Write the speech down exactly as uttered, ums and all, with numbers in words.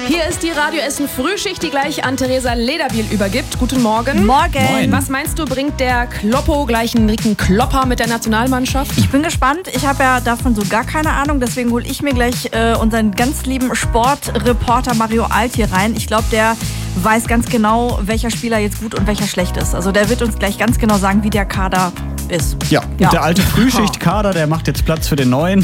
Hier ist die Radio Essen Frühschicht, die gleich an Theresa Lederbiel übergibt. Guten Morgen. Morgen. Moin. Was meinst du, bringt der Kloppo gleich einen dicken Klopper mit der Nationalmannschaft? Ich bin gespannt. Ich habe ja davon so gar keine Ahnung. Deswegen hole ich mir gleich äh, unseren ganz lieben Sportreporter Mario Alt hier rein. Ich glaube, der weiß ganz genau, welcher Spieler jetzt gut und welcher schlecht ist. Also der wird uns gleich ganz genau sagen, wie der Kader ist. Ja, und Ja. der alte Frühschichtkader, der macht jetzt Platz für den neuen.